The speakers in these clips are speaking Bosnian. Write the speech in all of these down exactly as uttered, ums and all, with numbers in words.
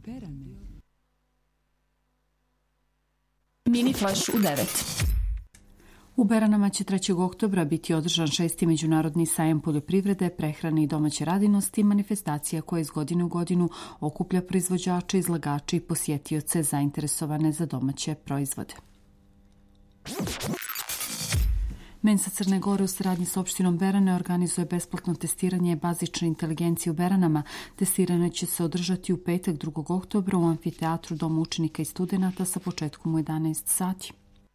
Mini Flash u devet. U Beranama će trećeg oktobra biti održan šesti međunarodni sajam poljoprivrede, prehrane i domaće radinosti, manifestacija koja iz godine u godinu okuplja proizvođače, izlagače i posjetioce zainteresovane za domaće proizvode. Mensa Crne Gore u saradnji s opštinom Berane organizuje besplatno testiranje bazične inteligencije u Beranama. Testiranje će se održati u petak drugog oktobra u amfiteatru Doma učenika i studenata sa početkom u jedanaest sati.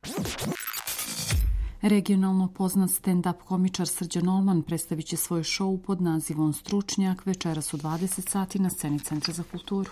Regionalno poznat stand-up komičar Srđan Olman predstavit će svoj šou pod nazivom Stručnjak večeras u dvadeset sati na sceni Centra za kulturu.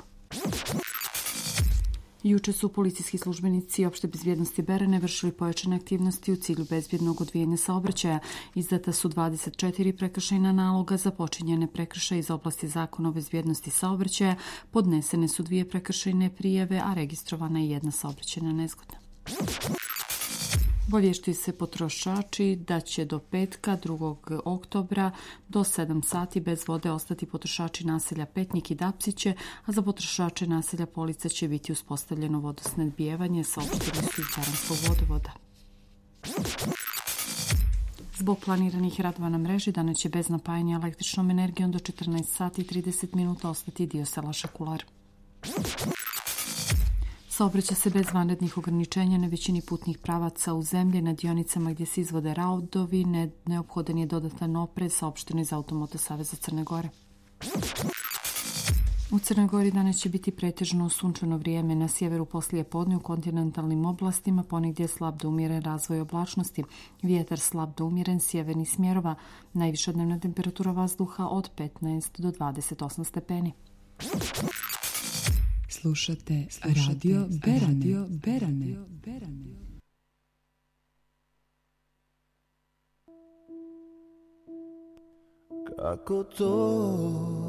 Juče su policijski službenici opšte bezbjednosti Berane vršili pojačane aktivnosti u cilju bezbjednog odvijanja saobraćaja. Izdata su dvadeset četiri prekršajna naloga za počinjene prekršaje iz oblasti zakona o bezbjednosti saobraćaja, podnesene su dvije prekršajne prijave, a registrovana je jedna saobraćajna nezgoda. Obavještuju se potrošači da će do petka drugog oktobra do sedam sati bez vode ostati potrošači naselja Petnik i Dapsiće, a za potrošače naselja Polica će biti uspostavljeno vodosnabdijevanje, saopštili su iz Beranskog vodovoda. Zbog planiranih radova na mreži danas će bez napajanja električnom energijom do četrnaest sati i trideset minuta ostati dio sela Šakular. Saobraća se bez vanrednih ograničenja na većini putnih pravaca u zemlji na dionicama gdje se izvode radovi. Ne, neophodan je dodatan oprez, saopšteno iz Automoto saveza Crne Gore. U Crnoj Gori danas će biti pretežno sunčano vrijeme, na sjeveru poslije podne u kontinentalnim oblastima, ponegdje slab do umjeren razvoj oblačnosti, vjetar slab do umjeren sjevernih smjerova, najviša dnevna temperatura vazduha od petnaest do dvadeset osam stepeni. Slušate, Slušate Radio Berane. Radio Berane. Berane. Kako to